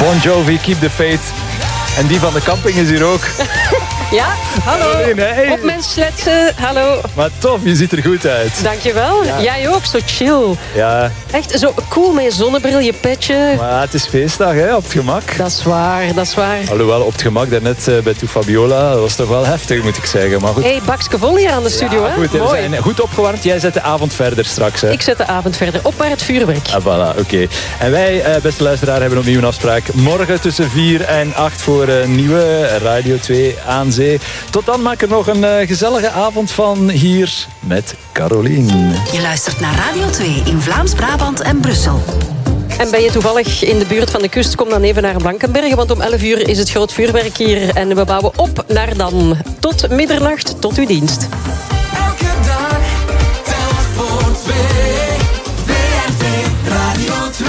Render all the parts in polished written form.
Bon Jovi, Keep the Faith. En die van de camping is hier ook. Ja, hallo. Hey. Op mijn sletsen, hallo. Maar tof, je ziet er goed uit. Dankjewel. Ja. Jij ook, zo chill. Ja. Echt zo cool met je zonnebril, je petje. Maar het is feestdag, hè, op het gemak. Dat is waar, dat is waar. Alhoewel, op het gemak daarnet bij Toe Fabiola, dat was toch wel heftig, moet ik zeggen. Maar goed. Hey, bakske vol hier aan de studio, ja, hè? Goed, mooi. we zijn goed opgewarmd. Jij zet de avond verder straks, hè? Ik zet de avond verder. Op naar het vuurwerk. Ah, voilà, oké. En wij, beste luisteraar, hebben opnieuw een afspraak. Morgen tussen 4 en 8 voor een nieuwe Radio 2 aan zee. Tot dan maak er nog een gezellige avond van hier met Carolien. Je luistert naar Radio 2 in Vlaams-Brabant en Brussel. En ben je toevallig in de buurt van de kust, kom dan even naar Blankenberge, want om 11 uur is het groot vuurwerk hier. En we bouwen op naar dan. Tot middernacht, tot uw dienst. Elke dag telt voor 2. VRT Radio 2.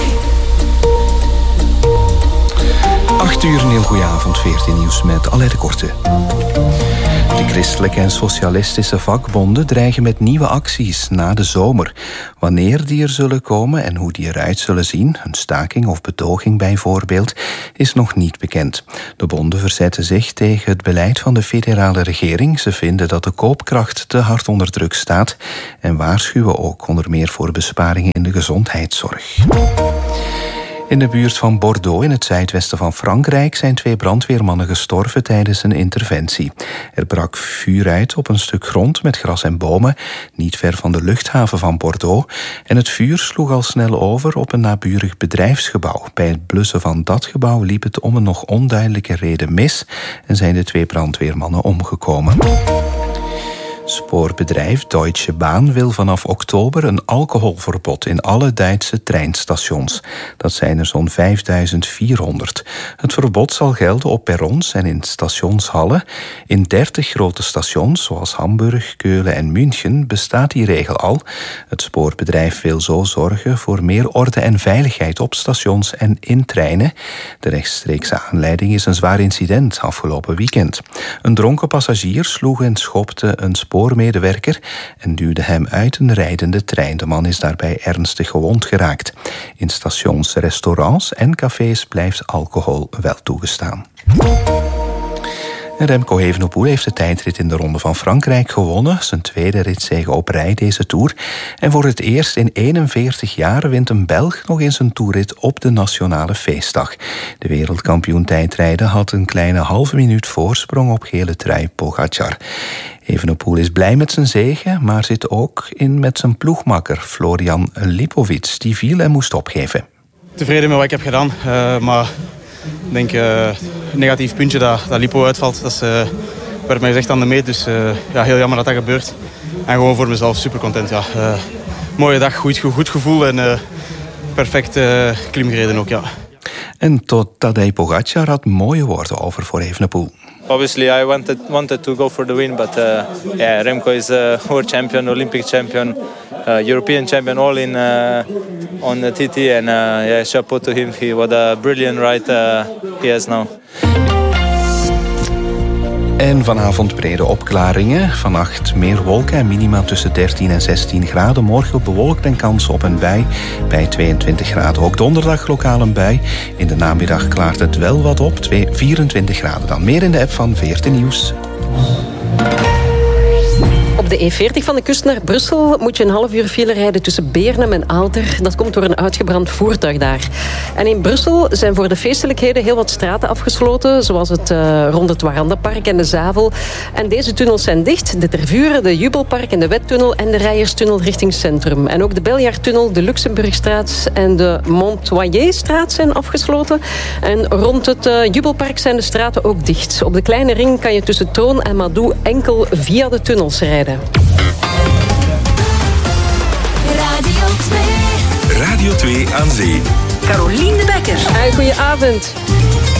8 uur, een heel goede avond, 14 nieuws met Alain de Korte. De christelijke en socialistische vakbonden dreigen met nieuwe acties na de zomer. Wanneer die er zullen komen en hoe die eruit zullen zien, een staking of betoging bijvoorbeeld, is nog niet bekend. De bonden verzetten zich tegen het beleid van de federale regering. Ze vinden dat de koopkracht te hard onder druk staat en waarschuwen ook onder meer voor besparingen in de gezondheidszorg. In de buurt van Bordeaux, in het zuidwesten van Frankrijk, zijn 2 brandweermannen gestorven tijdens een interventie. Er brak vuur uit op een stuk grond met gras en bomen, niet ver van de luchthaven van Bordeaux. En het vuur sloeg al snel over op een naburig bedrijfsgebouw. Bij het blussen van dat gebouw liep het om een nog onduidelijke reden mis en zijn de 2 brandweermannen omgekomen. Spoorbedrijf Deutsche Bahn wil vanaf oktober een alcoholverbod in alle Duitse treinstations. Dat zijn er zo'n 5400. Het verbod zal gelden op perrons en in stationshallen. In 30 grote stations, zoals Hamburg, Keulen en München, bestaat die regel al. Het spoorbedrijf wil zo zorgen voor meer orde en veiligheid op stations en in treinen. De rechtstreekse aanleiding is een zwaar incident afgelopen weekend. Een dronken passagier sloeg en schopte een spoormedewerker en duwde hem uit een rijdende trein. De man is daarbij ernstig gewond geraakt. In stations, restaurants en cafés blijft alcohol wel toegestaan. En Remco Evenepoel heeft de tijdrit in de Ronde van Frankrijk gewonnen. Zijn tweede ritzege op rij deze Tour. En voor het eerst in 41 jaar wint een Belg nog eens een toerrit op de nationale feestdag. De wereldkampioen tijdrijden had een kleine halve minuut voorsprong op gele trui Pogacar. Evenepoel is blij met zijn zege, maar zit ook in met zijn ploegmakker Florian Lipovic. Die viel en moest opgeven. Tevreden met wat ik heb gedaan, maar ik denk een negatief puntje dat Lipo uitvalt. Dat werd mij gezegd aan de meet, dus ja, heel jammer dat dat gebeurt. En gewoon voor mezelf super content. Ja. Mooie dag, goed gevoel en perfect klim gereden ook. Ja. En tot Tadej Pogacar had mooie woorden over voor Evenepoel. Obviously, I wanted to go for the win, but Remco is world champion, Olympic champion, European champion, all in on the TT, and chapeau to him. What a brilliant ride he has now. En vanavond brede opklaringen. Vannacht meer wolken en minima tussen 13 en 16 graden. Morgen bewolkt en kans op een bui bij 22 graden. Ook donderdag lokaal een bui. In de namiddag klaart het wel wat op, 24 graden. Dan meer in de app van VRT Nieuws. Op de E40 van de kust naar Brussel moet je een half uur file rijden tussen Beernem en Aalter. Dat komt door een uitgebrand voertuig daar. En in Brussel zijn voor de feestelijkheden heel wat straten afgesloten, zoals het rond het Warandapark en de Zavel. En deze tunnels zijn dicht. De Tervuren, de Jubelpark en de Wettunnel en de Rijerstunnel richting Centrum. En ook de Beljaartunnel, de Luxemburgstraat en de Montoyerstraat zijn afgesloten. En rond het Jubelpark zijn de straten ook dicht. Op de kleine ring kan je tussen Troon en Madou enkel via de tunnels rijden. Radio 2 aan zee. Carolien de Bekker. Goedenavond.